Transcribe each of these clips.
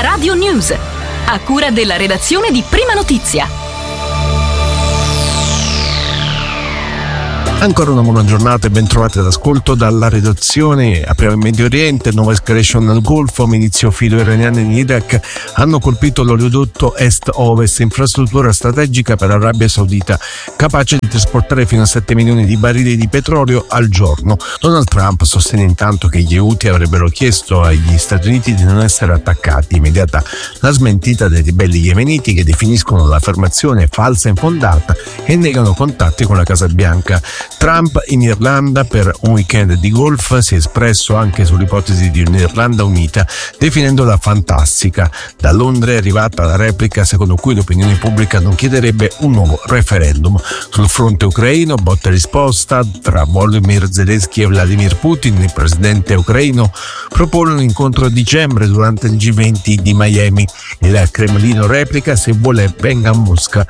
La Radio News, a cura della redazione di Prima Notizia. Ancora una buona giornata e ben trovati all'ascolto dalla redazione. Apriamo in Medio Oriente, nuova escalation nel Golfo, milizio filo-iraniane in Iraq hanno colpito l'oleodotto est-ovest, infrastruttura strategica per l'Arabia Saudita, capace di trasportare fino a 7 milioni di barili di petrolio al giorno. Donald Trump sostiene intanto che gli Houthi avrebbero chiesto agli Stati Uniti di non essere attaccati, immediata la smentita dei ribelli yemeniti che definiscono l'affermazione falsa e infondata e negano contatti con la Casa Bianca. Trump in Irlanda per un weekend di golf si è espresso anche sull'ipotesi di un'Irlanda unita, definendola fantastica. Da Londra è arrivata la replica secondo cui l'opinione pubblica non chiederebbe un nuovo referendum. Sul fronte ucraino, botta e risposta tra Volodymyr Zelensky e Vladimir Putin. Il presidente ucraino propone un incontro a dicembre durante il G20 di Miami. Il Cremlino replica: se vuole venga a Mosca,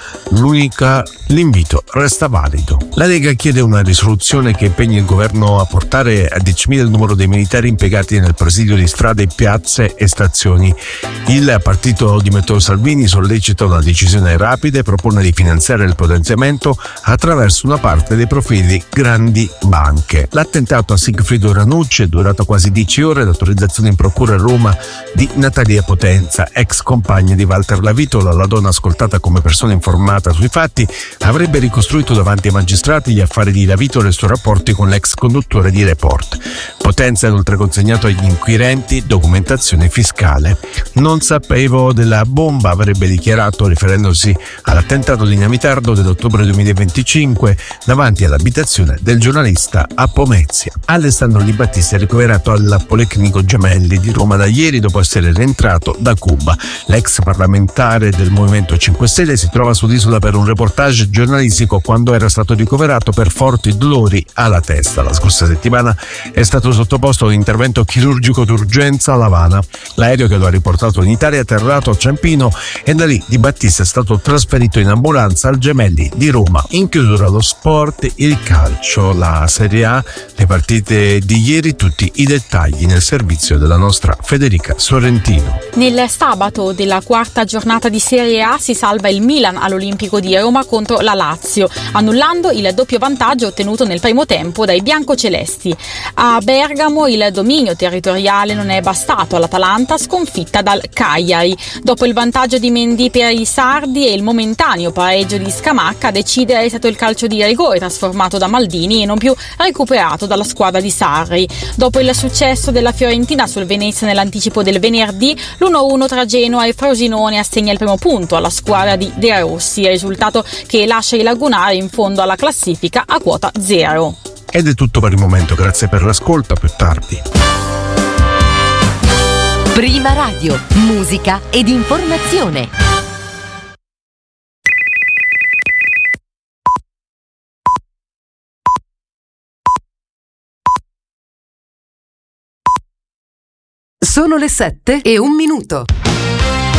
l'invito resta valido. La Lega chiede una risoluzione che impegni il governo a portare a 10.000 il numero dei militari impiegati nel presidio di strade, piazze e stazioni. Il partito di Matteo Salvini sollecita una decisione rapida e propone di finanziare il potenziamento attraverso una parte dei profili grandi banche. L'attentato a Sigfrido Ranucci è durato quasi 10 ore. L'autorizzazione in procura a Roma di Natalia Potenza, ex compagna di Walter Lavitola. La donna, ascoltata come persona informata sui fatti, avrebbe ricostruito davanti ai magistrati gli affari di Lavitola e i suoi rapporti con l'ex conduttore di Report. Potenza ha inoltre consegnato agli inquirenti documentazione fiscale. Non sapevo della bomba, avrebbe dichiarato riferendosi all'attentato dinamitardo dell'ottobre 2025 davanti all'abitazione del giornalista a Pomezia. Alessandro Di Battista è ricoverato al Policlinico Gemelli di Roma da ieri dopo essere rientrato da Cuba. L'ex parlamentare del Movimento 5 Stelle si trova sull'isola per un reportage giornalistico quando era stato ricoverato per forti dolori alla testa. La scorsa settimana è stato sottoposto a un intervento chirurgico d'urgenza a L'Avana. L'aereo che lo ha riportato in Italia è atterrato a Ciampino e da lì Di Battista è stato trasferito in ambulanza al Gemelli di Roma. In chiusura lo sport, il calcio, la Serie A, le partite di ieri, tutti i dettagli nel servizio della nostra Federica Sorrentino. Nel sabato della quarta giornata di Serie A si salva il Milan all'Olimpico di Roma contro la Lazio, annullando il doppio vantaggio ottenuto nel primo tempo dai biancocelesti. A Bergamo il dominio territoriale non è bastato all'Atalanta, sconfitta dal Cagliari. Dopo il vantaggio di Mendy per i sardi e il momentaneo pareggio di Scamacca, a decidere è stato il calcio di rigore trasformato da Maldini e non più recuperato dalla squadra di Sarri. Dopo il successo della Fiorentina sul Venezia nell'anticipo del venerdì, l'1-1 tra Genoa e Frosinone assegna il primo punto alla squadra di De Rossi, risultato che lascia i lagunari in fondo alla classifica a quota 0. Ed è tutto per il momento, grazie per l'ascolto, a più tardi. Prima Radio, musica ed informazione. Sono le 7:01.